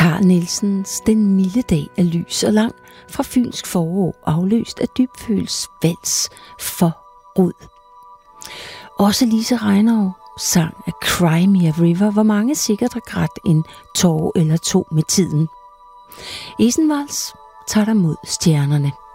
Carl Nielsens Den milde dag er lys og lang fra Fynsk forår, afløst af Dybføls vals for rod. Også Lise Reinau sang af Cry Me a River, hvor mange sikkert har grædt en tåre eller to med tiden. Esenvals tager dig mod stjernerne.